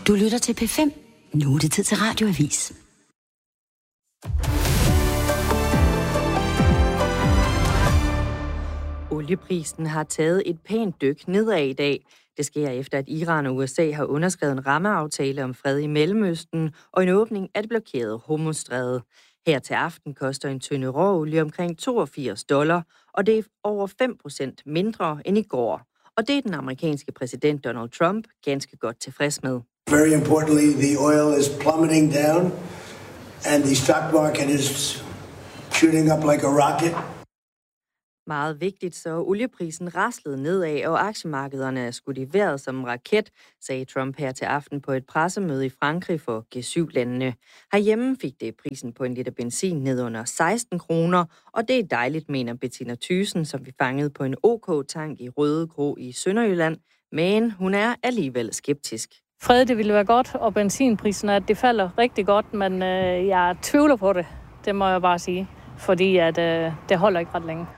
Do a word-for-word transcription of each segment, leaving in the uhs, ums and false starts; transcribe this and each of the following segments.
Du lytter til P fem. Nu er det tid til Radioavis. Olieprisen har taget et pænt dyk nedad i dag. Det sker efter, at Iran og U S A har underskrevet en rammeaftale om fred i Mellemøsten og en åbning af det blokerede Hormuzstræde. Her til aften koster en tønde råolie omkring toogfirs dollar, og det er over fem procent mindre end i går. Og det er den amerikanske præsident Donald Trump ganske godt tilfreds med. Very importantly, the oil is plummeting down, and the stock market is shooting up like a rocket. Meget vigtigt, så olieprisen raslede nedad, og aktiemarkederne er skudt i vejret som en raket, sagde Trump her til aften på et pressemøde i Frankrig for G syv-landene. Herhjemme fik det prisen på en liter benzin ned under seksten kroner, og det er dejligt, mener Bettina Thyssen, som vi fangede på en OK-tank i Rødekro i Sønderjylland, men hun er alligevel skeptisk. Fred, det ville være godt, og benzinprisen, at det falder rigtig godt, men øh, jeg tvivler på det, det må jeg bare sige, fordi at, øh, det holder ikke ret længe.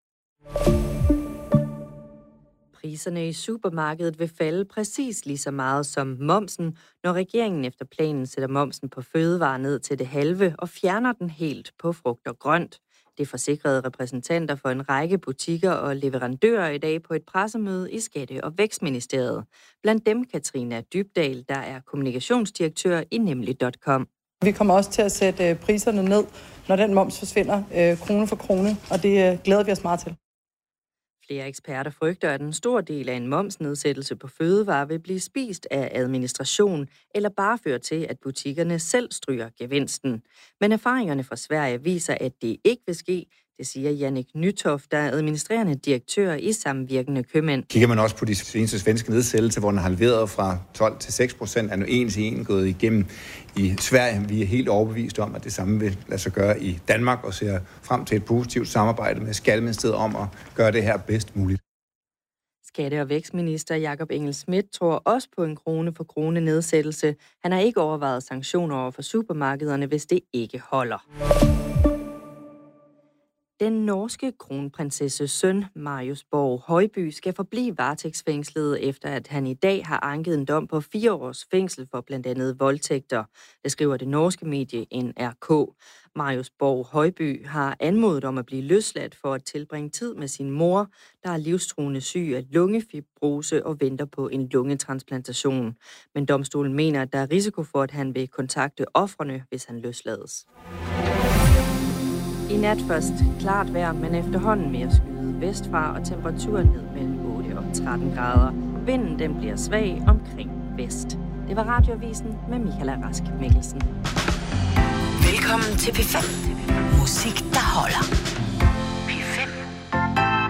Priserne i supermarkedet vil falde præcis lige så meget som momsen, når regeringen efter planen sætter momsen på fødevarer ned til det halve og fjerner den helt på frugt og grønt. Det forsikrede repræsentanter for en række butikker og leverandører i dag på et pressemøde i Skatte- og Vækstministeriet. Blandt dem Katrina Dybdahl, der er kommunikationsdirektør i Nemlig punktum com. Vi kommer også til at sætte priserne ned, når den moms forsvinder øh, krone for krone, og det øh, glæder vi os meget til. Flere eksperter frygter, at en stor del af en momsnedsættelse på fødevarer vil blive spist af administration, eller bare føre til, at butikkerne selv stryger gevinsten. Men erfaringerne fra Sverige viser, at det ikke vil ske. Det siger Jannik Nytoft, der er administrerende direktør i Samvirkende Købmænd. Kigger man også på de seneste svenske nedsættelser, hvor den har halveret fra tolv til seks procent, er nu en til en gået igennem i Sverige. Vi er helt overbevist om, at det samme vil lade sig gøre i Danmark, og ser frem til et positivt samarbejde med Skatteministeriet om at gøre det her bedst muligt. Skatte- og vækstminister Jakob Engel-Schmidt tror også på en krone for krone nedsættelse. Han har ikke overvejet sanktioner over for supermarkederne, hvis det ikke holder. Den norske kronprinsesses søn, Marius Borg Højby, skal forblive varetægtsfængslet, efter at han i dag har anket en dom på fire års fængsel for blandt andet voldtægter. Det skriver det norske medie N R K. Marius Borg Højby har anmodet om at blive løsladt for at tilbringe tid med sin mor, der er livstruende syg af lungefibrose og venter på en lungetransplantation. Men domstolen mener, at der er risiko for, at han vil kontakte ofrene, hvis han løslades. I nat først klart vejr, men efterhånden mere skyet vestfra og temperaturen ned mellem otte og tretten grader. Vinden den bliver svag omkring vest. Det var Radioavisen med Michaela Rask Mikkelsen. Velkommen til P fem. Musik, der holder.